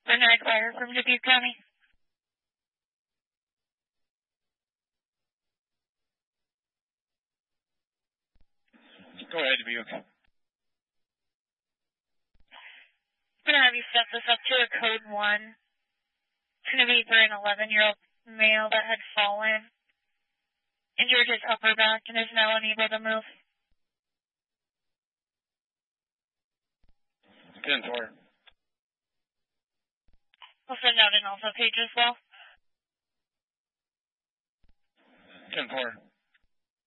Bernard Fire from Dubuque County. Go ahead, Dubuque. I'm going to have you set this up to a code 1. It's going to be for an 11-year-old male that had fallen, injured his upper back, and is now unable to move. 10-4. I'll send out an alpha page as well. 10-4.